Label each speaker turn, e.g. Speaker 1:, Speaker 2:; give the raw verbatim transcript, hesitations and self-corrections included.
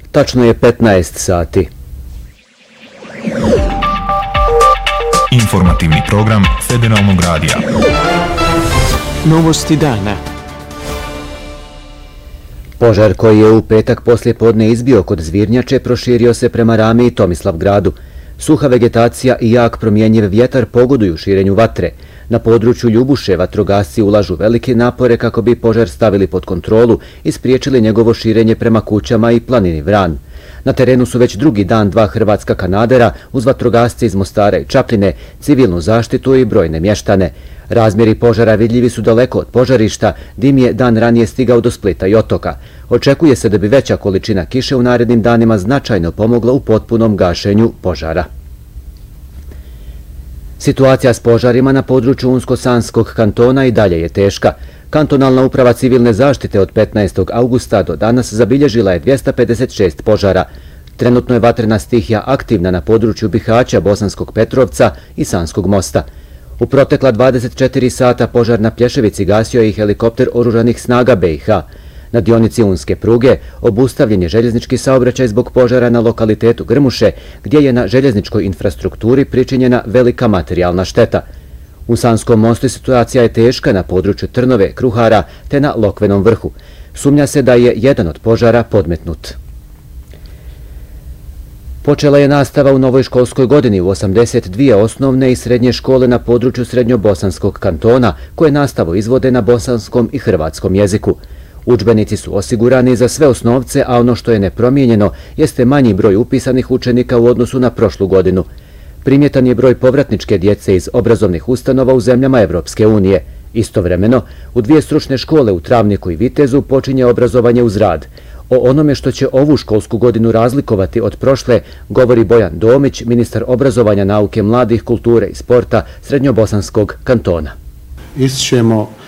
Speaker 1: Tačno je petnaest sati.
Speaker 2: Informativni program Federalnog radija.
Speaker 3: Novosti dana.
Speaker 1: Požar koji je u petak poslije podne izbio kod Zvirnjače proširio se prema Rami i Tomislavgradu. Suha vegetacija i jak promjenjiv vjetar pogoduju širenju vatre. Na području Ljubuše vatrogasci ulažu velike napore kako bi požar stavili pod kontrolu i spriječili njegovo širenje prema kućama i planini Vran. Na terenu su već drugi dan dva hrvatska kanadera uz vatrogasce iz Mostara i Čapljine, civilnu zaštitu i brojne mještane. Razmjeri požara vidljivi su daleko od požarišta, dim je dan ranije stigao do Splita i Otoka. Očekuje se da bi veća količina kiše u narednim danima značajno pomogla u potpunom gašenju požara. Situacija s požarima na području Unsko-Sanskog kantona i dalje je teška. Kantonalna uprava civilne zaštite od petnaestog augusta do danas zabilježila je dvjesto pedeset šest požara. Trenutno je vatrena stihija aktivna na području Bihaća, Bosanskog Petrovca i Sanskog mosta. U protekla dvadeset četiri sata požar na Plješevici gasio je i helikopter oružanih snaga B i H. Na dionici Unske pruge obustavljen je željeznički saobraćaj zbog požara na lokalitetu Grmuše, gdje je na željezničkoj infrastrukturi pričinjena velika materijalna šteta. U Sanskom mostu situacija je teška na području Trnove, Kruhara te na Lokvenom vrhu. Sumnja se da je jedan od požara podmetnut. Počela je nastava u novoj školskoj godini u osamdeset dvije osnovne i srednje škole na području Srednjobosanskog kantona, koje nastavu izvode na bosanskom i hrvatskom jeziku. Udžbenici su osigurani za sve osnovce, a ono što je nepromijenjeno jeste manji broj upisanih učenika u odnosu na prošlu godinu. Primjetan je broj povratničke djece iz obrazovnih ustanova u zemljama Evropske unije. Istovremeno, u dvije stručne škole u Travniku i Vitezu počinje obrazovanje uz rad. O onome što će ovu školsku godinu razlikovati od prošle govori Bojan Domić, ministar obrazovanja, nauke, mladih, kulture i sporta Srednjobosanskog kantona.
Speaker 4: Ističemo